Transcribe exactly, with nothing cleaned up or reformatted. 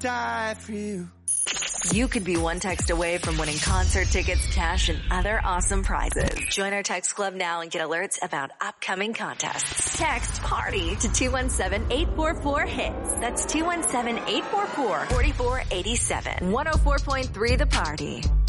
die for you. You could be one text away from winning concert tickets, cash, and other awesome prizes. Join our text club now and get alerts about upcoming contests. Text PARTY to two one seven, eight four four, HITS. That's two one seven, eight four four, four four eight seven. one oh four point three The Party.